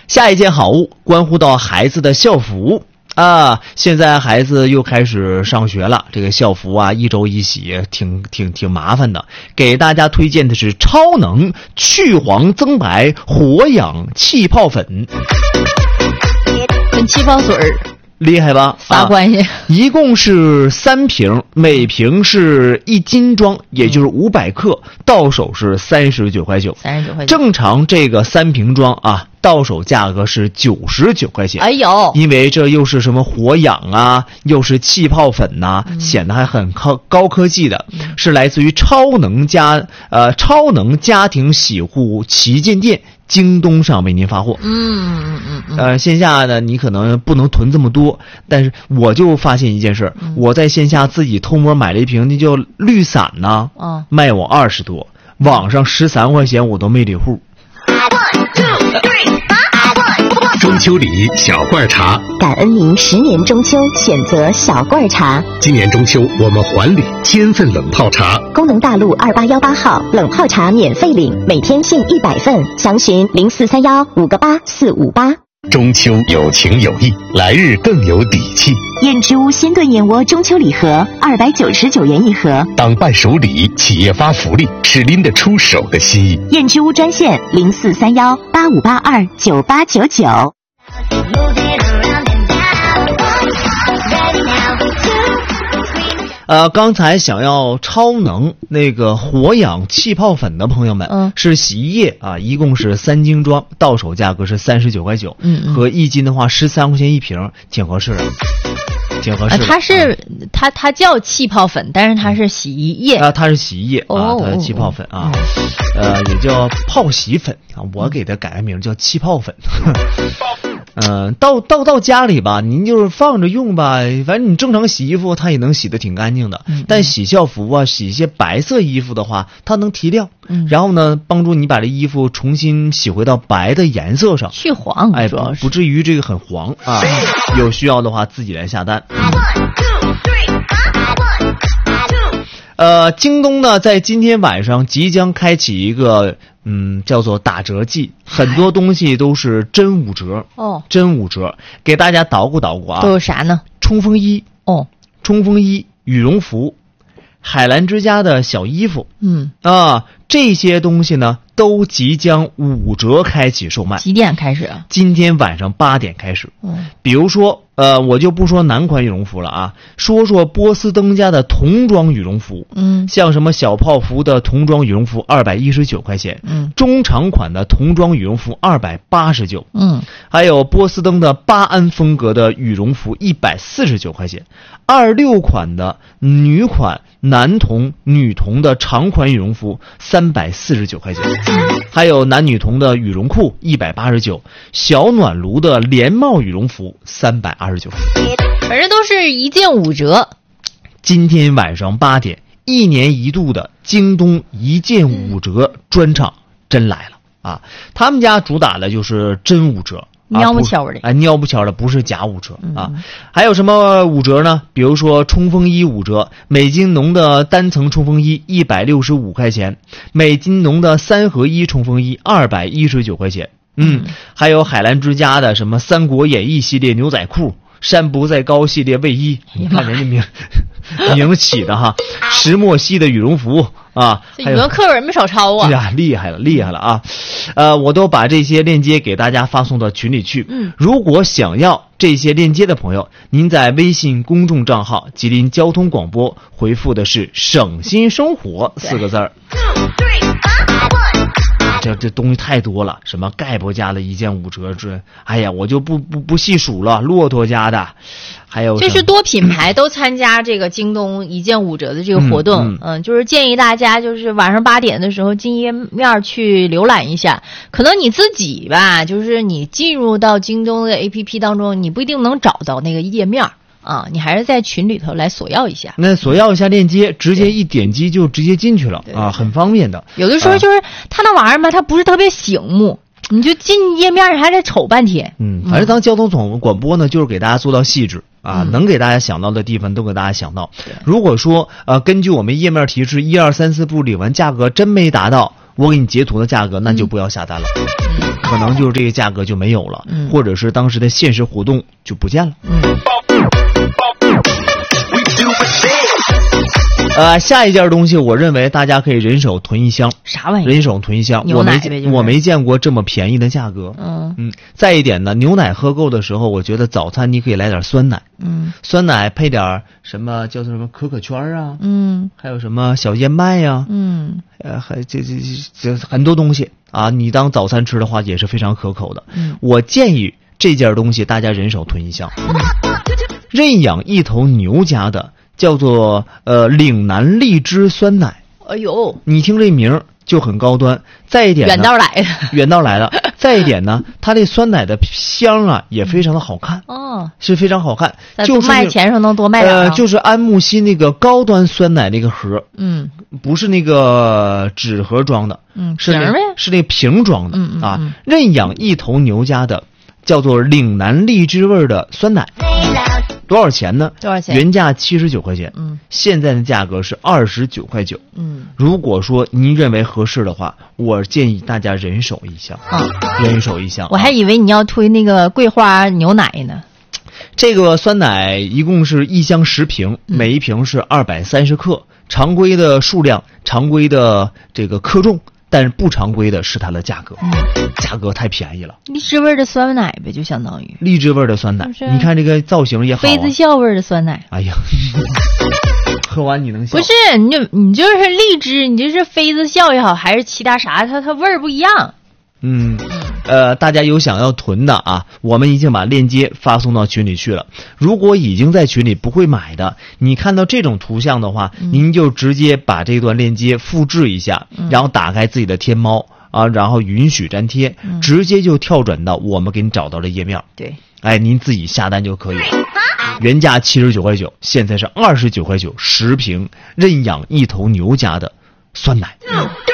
下一件好物关乎到孩子的校服啊，现在孩子又开始上学了，这个校服啊，一周一洗，挺麻烦的。给大家推荐的是超能去黄增白活氧气泡粉， 跟气泡水厉害吧？ 啥关系？ 一共是3瓶，每瓶是1斤装，也就是500克，到手是39块9。 39块9。 正常这个3瓶装啊，到手价格是99块钱。 哎呦， 因为这又是什么活氧啊，又是气泡粉呐，显得还很高科技的，是来自于超能家庭洗护旗舰店京东上为您发货。线下呢你可能不能囤这么多，但是我就发现一件事，我在线下自己偷摸买了一瓶那叫绿伞呐，卖我20多，网上13块钱我都没理户。 中秋礼小罐茶， 感恩您10年中秋选择小罐茶。 今年中秋我们还礼1000份冷泡茶。 功能大陆2818号冷泡茶免费领，每天限100份，详询0431-58458。 中秋有情有义，来日更有底气。 燕之屋鲜炖燕窝中秋礼盒299元一盒， 当伴手礼，企业发福利，是拎得出手的心意。 燕之屋专线0431-8582-9899。 刚才想要超能那个活氧气泡粉的朋友们，是洗衣液啊，一共是3斤装，到手价格是39块9，和1斤的话13块钱一瓶，挺合适的。 它叫气泡粉，但是它是洗衣液啊，它是洗衣液啊，它是气泡粉啊，也叫泡洗粉啊，我给它改个名叫气泡粉。到家里吧，您就是放着用吧，反正你正常洗衣服它也能洗得挺干净的，但洗校服啊，洗一些白色衣服的话，它能提亮，然后呢帮助你把这衣服重新洗回到白的颜色上， 去黄， 主要是不至于这个很黄啊。有需要的话自己来下单。京东呢在今天晚上即将开启一个叫做打折季，很多东西都是真5折真5折，给大家捣鼓啊。 都有啥呢？ 冲锋衣冲锋衣、羽绒服、海澜之家的小衣服，这些东西呢都即将5折开启售卖。 几点开始啊？ 今天晚上8点开始。比如说我就不说男款羽绒服了啊，说波司登家的童装羽绒服，像什么小泡芙的童装羽绒服219块钱，中长款的童装羽绒服289，还有波司登的巴安风格的羽绒服149块钱，26款的女款男童女童的长款羽绒服349块钱，还有男女童的羽绒裤189，小暖炉的连帽羽绒服329块钱， 反正都是一件5折。 今天晚上8点，1年1度的京东一件5折专场真来了啊！他们家主打的就是真5折。 尿不悄的尿不悄的，不是假5折啊！还有什么5折呢？比如说冲锋衣5折，美津浓的单层冲锋衣165块钱，美津浓的3合1冲锋衣219块钱。还有海澜之家的什么三国演义系列牛仔裤，山不在高系列卫衣，你看人家名起的哈，石墨烯的羽绒服啊， 语文课本没少抄啊！ 呀，厉害了啊！我都把这些链接给大家发送到群里去。如果想要这些链接的朋友，您在微信公众账号吉林交通广播回复的是省心生活4个字儿。这东西太多了，什么盖博家的一件5折，哎呀，我就不细数了。骆驼家的，还有就是多品牌都参加这个京东一件5折的这个活动。就是建议大家就是晚上8点的时候进页面去浏览一下。可能你自己吧，就是你进入到京东的 APP 当中，你不一定能找到那个页面。你还是在群里头来索要一下。那索要一下链接，直接一点击就直接进去了啊，很方便的。 有的时候就是它那玩意儿吧，它不是特别醒目，你就进页面还得瞅半天。 反正咱交通广播呢，就是给大家做到细致啊，能给大家想到的地方都给大家想到。如果说根据我们页面提示1、2、3、4步领完价格真没达到，我给你截图的价格，那就不要下单了。 可能就是这个价格就没有了，或者是当时的限时活动就不见了。下一件东西，我认为大家可以人手囤一箱。 啥玩意儿？ 人手囤一箱。 牛奶呗， 我没见过这么便宜的价格。再一点呢，牛奶喝够的时候，我觉得早餐你可以来点酸奶。酸奶配点什么叫做什么可可圈啊？还有什么小燕麦呀？还这很多东西啊，你当早餐吃的话也是非常可口的。我建议这件东西大家人手囤一箱。认养一头牛家的。叫做岭南荔枝酸奶。 哎呦， 你听这名就很高端。再一点呢，远道来的。再一点呢，它这酸奶的香啊也非常的好看。是非常好看。就是卖钱上能多卖点。 就是安慕希那个高端酸奶那个盒。不是那个纸盒装的。是那瓶装的。啊，认养一头牛家的叫做岭南荔枝味的酸奶。多少钱呢？ 多少钱？ 原价79块钱，现在的价格是29块9。如果说您认为合适的话，我建议大家人手一箱。人手一箱。 我还以为你要推那个桂花牛奶呢。 这个酸奶一共是一箱10瓶，每一瓶是230克，常规的数量，常规的这个克重。但是不常规的是它的价格，价格太便宜了。 荔枝味的酸奶呗，就相当于荔枝味的酸奶。你看这个造型也好。 妃子笑味的酸奶。 哎呀，喝完你能笑？ 不是，你就是荔枝，你就是妃子笑也好，还是其他啥，它味儿不一样。 大家有想要囤的啊，我们已经把链接发送到群里去了。如果已经在群里不会买的，你看到这种图像的话，您就直接把这段链接复制一下，然后打开自己的天猫啊，然后允许粘贴，直接就跳转到我们给你找到的页面。 对， 您自己下单就可以了。原价79块9，现在是29块9，10瓶认养一头牛家的酸奶。